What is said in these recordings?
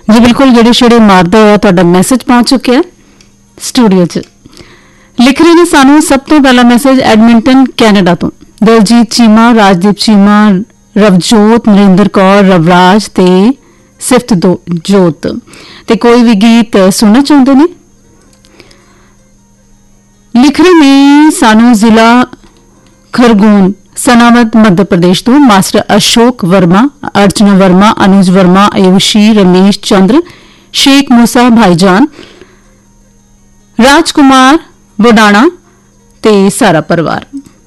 जी बिल्कुल जेड़े छेड़े मारदा होया तुहाडा मैसेज पहुंच चुकिया स्टूडियो च। लिख रहे ने सानू सब तो पहला मैसेज एडमिंटन कैनेडा तो दलजीत चीमा, राजदीप चीमा, रवजोत, नरेंद्र कौर, रवराज ते सिफ्त जोत ते कोई भी गीत सुनना चाहते ने। लिख रहे ने सानू जिला खरगोन सनावद मध्य प्रदेश तो मास्टर अशोक वर्मा, अर्चना वर्मा, अनुज वर्मा, आयुषी, रमेश चंद्र, शेख मूसा भाईजान, राजकुमार बोडाणा ते सारा परिवार।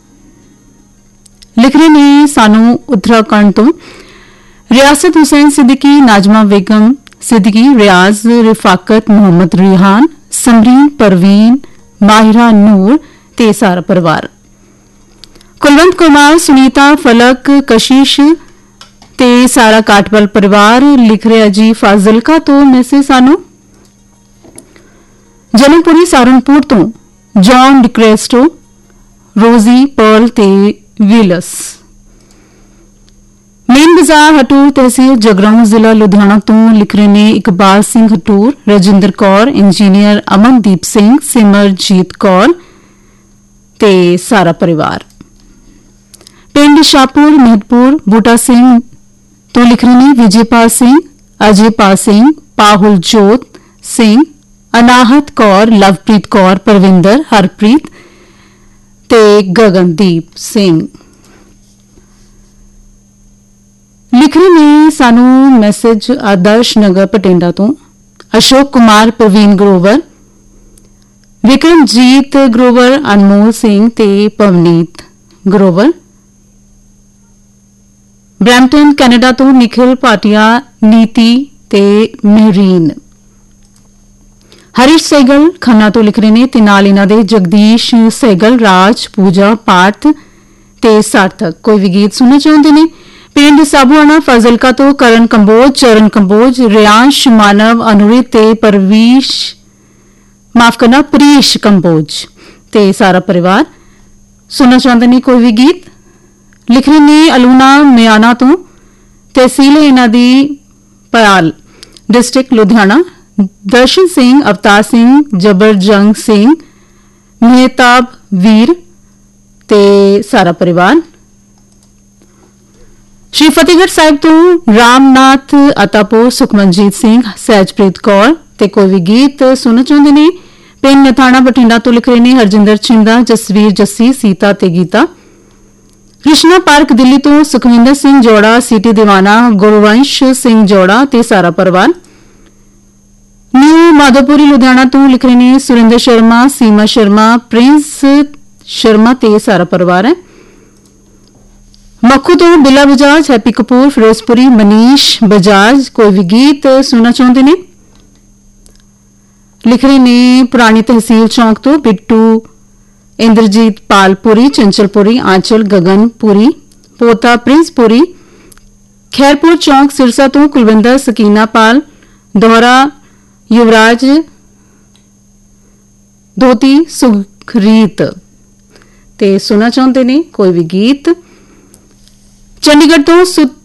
लिख रहे ने सानू उत्तराखंड तो रियासत हुसैन सिद्दीकी, नाजमा बेगम सिद्दीकी, रियाज, रिफाकत, मोहम्मद रिहान, समरीन, परवीन, माहिरा नूर ते सारा परिवार। कुलवंत कुमार, सुनीता, फलक, कशिश ते सारा काटवल परिवार। लिख रहा जी फाजिलका तो मैसेज सानू जनकपुरी सहारनपुर तो जॉन डिक्रेस्टो, रोजी, पर्ल ते विलस। मेन बाजार हटूर तहसील जगराऊं जिला लुधियाना तो लिख रहे ने इकबाल सिंह हटूर, रजिंदर कौर, इंजीनियर अमनदीप सिंह, सिमरजीत कौर ते सारा परिवार। पिंड शाहपुर मेहतपुर बूटा सिंह तो लिख रहे ने विजयपाल सिंह, अजयपाल सिंह, पाहुल जोत सिंह, अनाहत कौर, लवप्रीत कौर, परविंदर, हरप्रीत ते गगनदीप सिंह। लिख रहे ने सानू मैसेज आदर्श नगर पटिंडा तो अशोक कुमार, प्रवीण ग्रोवर, विक्रमजीत ग्रोवर, अनमोल सिंह ते पवनीत ग्रोवर। ब्रैम्पटन कैनेडा तो निखिल भाटिया, नीति ते मेहरीन। हरीश सहगल खन्ना तो लिख रहे ने ते नाल इन्हां दे जगदीश सहगल, राज, पूजा, पार्थ ते सार्थक। कोई भी गीत सुनना चाहते ने। पिंड साबुआना फाजिलका तो करण कंबोज, चरण कंबोज, रियांश मानव, अनुरित ते परवीश माफ करना प्रीश कंबोज ते सारा परिवार सुनना चाहते ने कोई भी गीत। लिख रहे ने अलूना मियाना तो तहसील इन्हां दी पयाल, डिस्ट्रिक्ट लुधियाना। दर्शन सिंह, अवतार सिंह, जबरजंग सिंह, मेहताब वीर ते सारा परिवार। श्री फतेहगढ़ साहिब तो रामनाथ अतापुर, सुखमनजीत सिंह, सहजप्रीत कौर ते कोई भी गीत सुनना चाहते ने। पिंड नथाना बठिंडा तो लिख रहे ने हरजिंदर छिंदा, जसवीर जस्सी, सीता ते गीता। कृष्णा पार्क दिल्ली तो सुखविंदर सिंह जोड़ा, सीटी दीवाना, गुरवंश सिंह जोड़ा ते सारा परिवार। न्यू माधोपुरी लुधियाना तो लिख रहे ने सुरेंद्र शर्मा, सीमा शर्मा, प्रिंस शर्मा ते सारा परिवार है। मक्खू तो बिला बजाज, हैप्पी कपूर, फिरोजपुरी, मनीष बजाज। कोई भी गीत सुनना चाहते ने। लिख रहे ने पुरानी तहसील चौक तो बिट्टू, इंद्रजीत पालपुरी, चंचलपुरी, आंचल गगनपुरी, पोता प्रिंसपुरी। खैरपुर चौक सिरसा तो कुलविंदर, सकीना पाल, दोहरा, युवराज, धोती, सुखरीत ते सुनना चाहते ने कोई भी गीत। चंडीगढ़ तो